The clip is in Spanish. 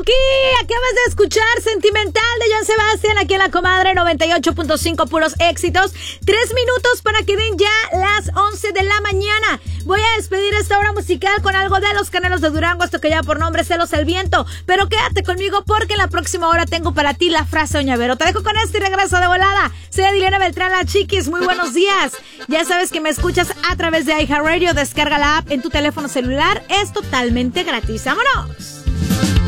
Yuki, acabas de escuchar Sentimental de Joan Sebastián aquí en La Comadre 98.5, puros éxitos. 3 minutos para que den ya las 11 de la mañana. Voy a despedir esta hora musical con algo de Los Canelos de Durango, esto que ya por nombre Celos el Viento. Pero quédate conmigo porque en la próxima hora tengo para ti la frase Oñavero. Te dejo con este y regreso de volada. Soy Adriana Beltrán, la Chiquis. Muy buenos días. Ya sabes que me escuchas a través de iHeartRadio. Descarga la app en tu teléfono celular. Es totalmente gratis. ¡Vámonos!